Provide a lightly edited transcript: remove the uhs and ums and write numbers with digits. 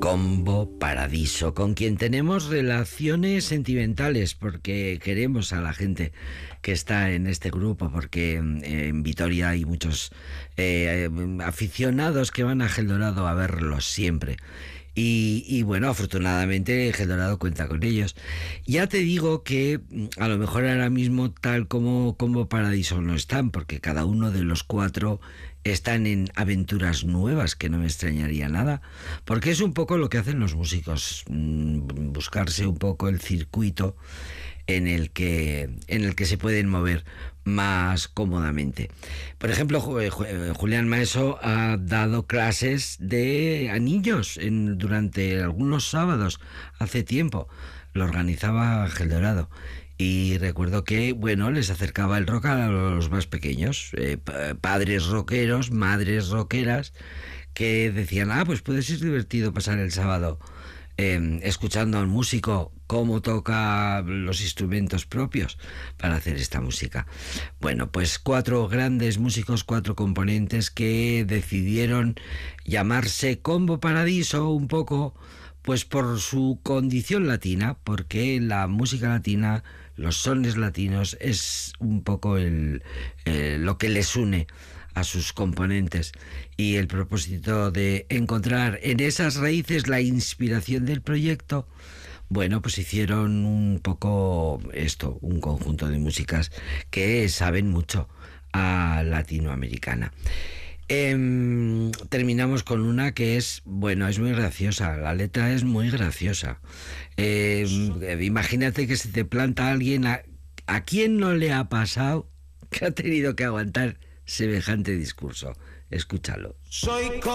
Combo Paradiso, con quien tenemos relaciones sentimentales, porque queremos a la gente que está en este grupo, porque en Vitoria hay muchos aficionados que van a Gel Dorado a verlos siempre. Y bueno, afortunadamente Gel Dorado cuenta con ellos. Ya te digo que a lo mejor ahora mismo tal como Combo Paradiso no están, porque cada uno de los cuatro están en aventuras nuevas, que no me extrañaría nada, porque es un poco lo que hacen los músicos, buscarse un poco el circuito en el que se pueden mover más cómodamente. Por ejemplo, Julián Maeso ha dado clases a niños durante algunos sábados, hace tiempo. Lo organizaba Gel Dorado. Y recuerdo que, bueno, les acercaba el rock a los más pequeños, padres rockeros, madres rockeras, que decían, pues puede ser divertido pasar el sábado escuchando a un músico cómo toca los instrumentos propios para hacer esta música. Bueno, pues cuatro grandes músicos, cuatro componentes que decidieron llamarse Combo Paradiso un poco pues por su condición latina, porque la música latina, los sones latinos, es un poco lo que les une a sus componentes, y el propósito de encontrar en esas raíces la inspiración del proyecto, bueno, pues hicieron un poco esto, un conjunto de músicas que saben mucho a latinoamericana. Terminamos con una que es, bueno, es muy graciosa, la letra es muy graciosa. Imagínate que se te planta alguien, ¿a quién no le ha pasado que ha tenido que aguantar semejante discurso? Escúchalo. Soy